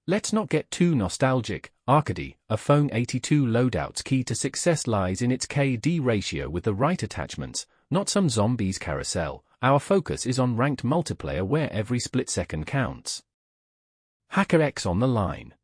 Let's not get too nostalgic. Arcady, a Phone 82 loadout's key to success lies in its KD ratio with the right attachments, not some zombies carousel. Our focus is on ranked multiplayer where every split second counts. HackerX on the line.